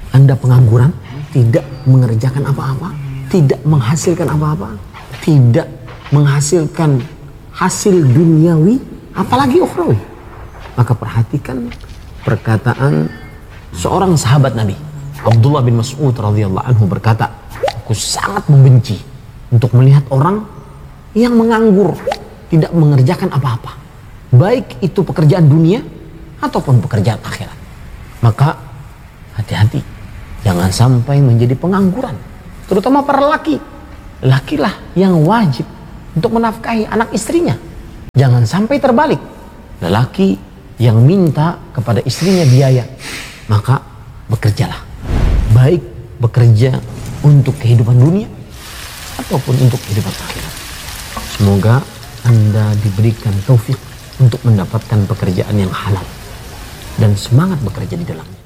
Anda pengangguran, tidak mengerjakan apa-apa, tidak menghasilkan apa-apa, tidak menghasilkan hasil duniawi, apalagi ukhrawi. Maka perhatikan perkataan seorang sahabat Nabi, Abdullah bin Mas'ud radhiyallahu anhu berkata, aku sangat membenci untuk melihat orang yang menganggur, tidak mengerjakan apa-apa, baik itu pekerjaan dunia ataupun pekerjaan akhirat. Maka hati-hati, jangan sampai menjadi pengangguran, terutama para laki. Lakilah yang wajib untuk menafkahi anak istrinya. Jangan sampai terbalik, lelaki yang minta kepada istrinya biaya. Maka bekerjalah, baik bekerja untuk kehidupan dunia ataupun untuk kehidupan akhirat. Semoga Anda diberikan taufik untuk mendapatkan pekerjaan yang halal dan semangat bekerja di dalamnya.